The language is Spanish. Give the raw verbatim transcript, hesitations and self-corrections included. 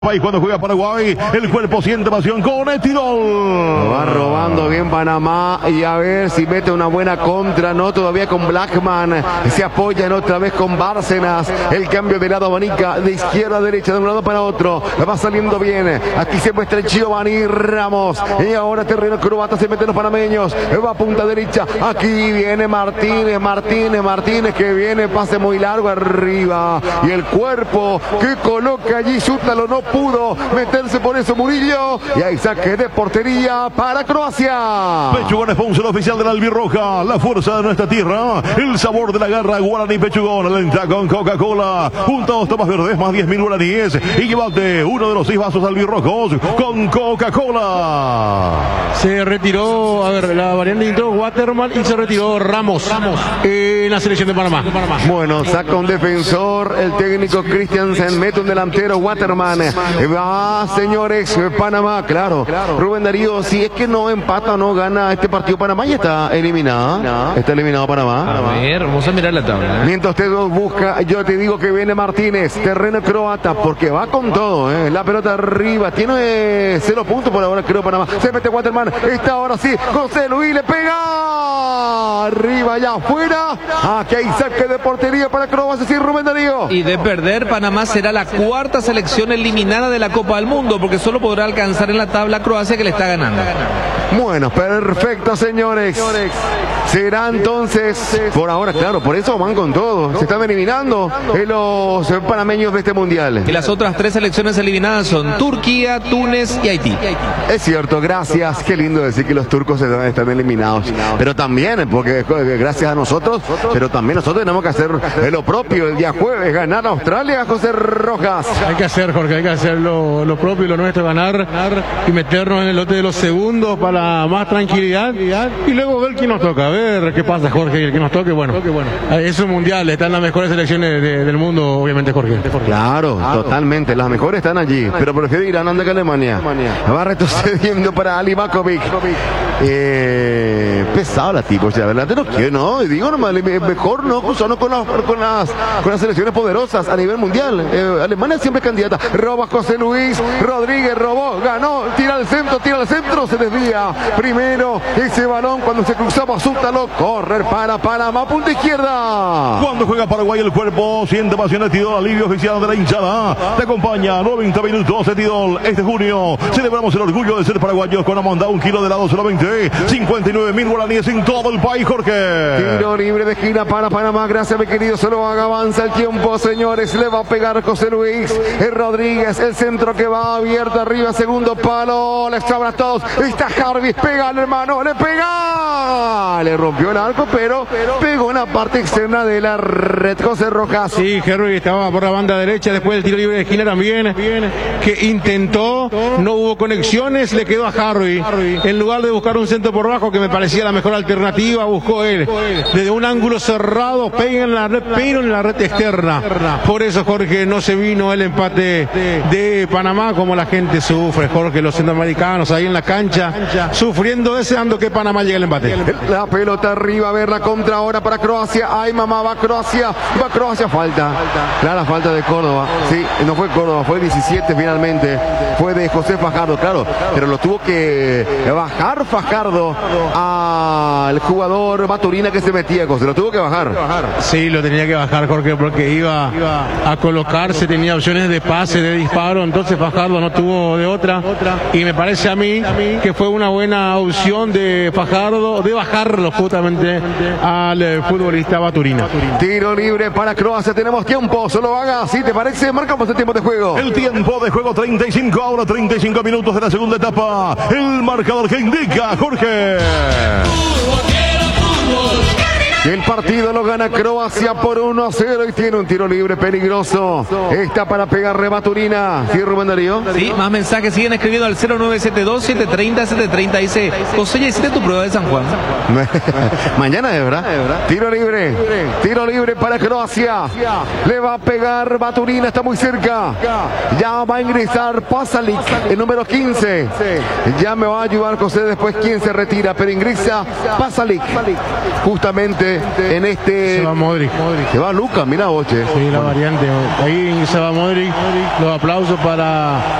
Y cuando juega Paraguay, el cuerpo siente pasión con el Tirol. Va robando bien Panamá y a ver si mete una buena contra, ¿no? Todavía con Blackman, se apoyan otra vez con Bárcenas. El cambio de lado abanica de izquierda a derecha, de un lado para otro. Va saliendo bien. Aquí se muestra el Giovanni Ramos. Y ahora terreno croata, se meten los panameños. Va a punta derecha. Aquí viene Martínez, Martínez, Martínez que viene, pase muy largo arriba. Y el cuerpo que coloca allí, Zútalo no pudo meterse, por eso Murillo, y hay saque de portería para Croacia. Pechugón, sponsor oficial de la albirroja, la fuerza de nuestra tierra, el sabor de la garra. Guaraní Pechugón, alenta con Coca-Cola, juntos tomas verdes más diez mil guaraníes y llévate uno de los seis vasos albirrojos con Coca-Cola. Se retiró, a ver, la variante entró Waterman y se retiró Ramos, Ramos en la selección de Panamá. Bueno, saca un defensor, el técnico Christiansen, mete un delantero, Waterman. Va, señores, Panamá, claro. Rubén Darío, si es que no empata o no gana este partido, Panamá ya está eliminado. Está eliminado Panamá. A ver, vamos a mirar la tabla. ¿eh? Mientras usted los busca, yo te digo que viene Martínez, terreno croata, porque va con todo, ¿eh? La pelota arriba, tiene eh, cero puntos por ahora, creo, Panamá. Se mete Waterman, está ahora sí, José Luis le pega. Arriba, allá afuera. Aquí hay saque de portería para Croacia, sí, Rubén Darío. Y de perder, Panamá será la cuarta selección eliminada de la Copa del Mundo, porque solo podrá alcanzar en la tabla a Croacia, que le está ganando. Bueno, perfecto, señores. Será entonces, por ahora, claro, por eso van con todo. Se están eliminando los panameños de este mundial. Y las otras tres selecciones eliminadas son Turquía, Túnez y Haití. Es cierto, gracias. Qué lindo decir que los turcos están eliminados. Pero también, porque gracias a nosotros, pero también nosotros tenemos que hacer lo propio el día jueves, ganar a Australia, José Rojas. Hay que hacer, Jorge, hay que hacer lo, lo propio y lo nuestro, ganar, ganar y meternos en el lote de los segundos para más tranquilidad y luego ver quién nos toca. A ver qué pasa, Jorge, el que nos toque, bueno, es un mundial, están las mejores selecciones de, del mundo, obviamente, Jorge. Claro, claro, totalmente, las mejores están allí, pero prefiero Irán antes que Alemania. Va retrocediendo para Ali Bakovic. Eh, pesado la tipo, ya, ¿verdad? No quiero, no, digo nomás, mejor no, no con, las, con, las, con las selecciones poderosas a nivel mundial. Eh, Alemania siempre es candidata. Roba José Luis, Rodríguez robó, ganó, tira al centro, tira al centro, se desvía. Primero ese balón cuando se cruzaba Zútalo, correr para Panamá, punta izquierda. Cuando juega Paraguay, el cuerpo siente pasión de Tidol, alivio oficial de la hinchada. Te acompaña noventa minutos de Tidol. Este junio celebramos el orgullo de ser paraguayos con Amondá, un kilo de helado solamente cincuenta y nueve mil guaraníes en todo el país, Jorge. Tiro libre de esquina para Panamá, gracias mi querido, solo avanza el tiempo, señores, le va a pegar José Luis el Rodríguez, el centro que va abierto arriba, segundo palo, le sobra a todos, está Harvey, pega al hermano, le pega, le rompió el arco, pero pegó en la parte externa de la red. José Rojas. Sí, Harvey estaba por la banda derecha después del tiro libre de esquina también, que intentó, no hubo conexiones, le quedó a Harvey, en lugar de buscar un centro por bajo, que me parecía la mejor alternativa, buscó él, desde un ángulo cerrado, pega en la red, pero en la red externa. Por eso, Jorge, no se vino el empate de Panamá, como la gente sufre, Jorge, los centroamericanos ahí en la cancha, sufriendo, deseando que Panamá llegue al empate. La pelota arriba, a ver la contra ahora para Croacia. Ay, mamá, va Croacia, va Croacia, falta. Clara falta de Córdoba. Sí, no fue Córdoba, fue diecisiete finalmente. Fue de José Fajardo, claro, pero lo tuvo que bajar Fajardo al jugador Baturina que se metía, José, lo tuvo que bajar. Sí, lo tenía que bajar, Jorge, porque iba a colocarse, tenía opciones de pase, de disparo, entonces Fajardo no tuvo de otra, y me parece a mí que fue una buena opción de Fajardo, de bajarlo justamente al futbolista Baturina. Tiro libre para Croacia, tenemos tiempo, solo haga, si te parece, marcamos el tiempo de juego. El tiempo de juego, treinta y cinco, ahora treinta y cinco minutos de la segunda etapa. El marcador que indica, Jorge. El partido lo gana Croacia por uno a cero y tiene un tiro libre peligroso. Está para pegarle Baturina. ¿Sí, Rubén Darío? Sí, más mensajes siguen escribiendo al cero nueve siete dos, siete tres cero, siete tres cero. Dice, José, ya hiciste tu prueba de San Juan. Mañana es verdad. Tiro libre. Tiro libre para Croacia. Le va a pegar Baturina, está muy cerca. Ya va a ingresar Pasalic, el número quince. Ya me va a ayudar José después quién se retira, pero ingresa Pasalic. Justamente gente en este... Se va Modric. Se va Lucas, mira, oche. Sí, la variante. Ahí se va Modric. Los aplausos para